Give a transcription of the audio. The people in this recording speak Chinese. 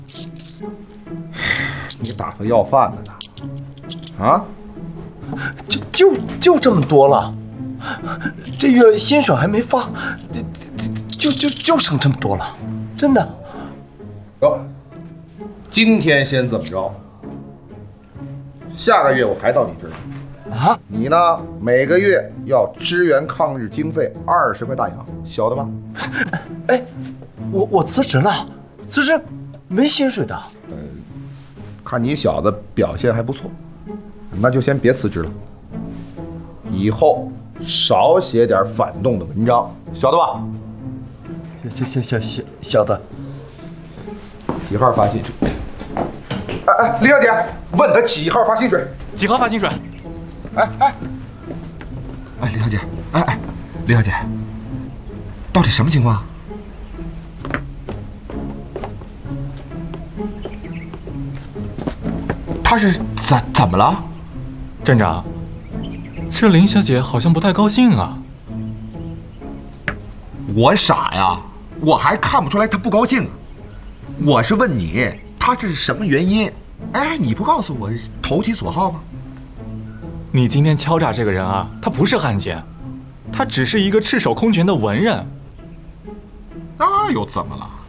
你打算要饭的呢？啊？ 就这么多了，这月薪水还没发，就剩这么多了，真的。 哟，今天先这么着，下个月我还到你这儿啊？ 你呢，每个月要支援抗日经费20块大洋，晓得吧？ 哎，我辞职了，辞职没薪水的。 看你小子表现还不错，那就先别辞职了。以后少写点反动的文章，晓得吧？ 晓得。 几号发薪水？哎，李小姐，问他几号发薪水？ 几号发薪水？ 哎，李小姐，李小姐，到底什么情况？他是怎么了？ 站长，这林小姐好像不太高兴啊。 我傻呀，我还看不出来她不高兴。我是问你，她这是什么原因？哎，你不告诉我，投其所好吗？ 你今天敲诈这个人啊，他不是汉奸，他只是一个赤手空拳的文人。 那又怎么了？